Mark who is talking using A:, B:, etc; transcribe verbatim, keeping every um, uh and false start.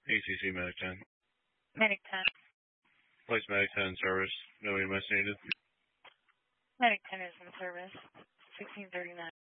A: A C C Medic ten.
B: Medic ten.
A: Place Medic ten in service. No E M S needed.
B: Medic ten is in service. sixteen thirty-nine.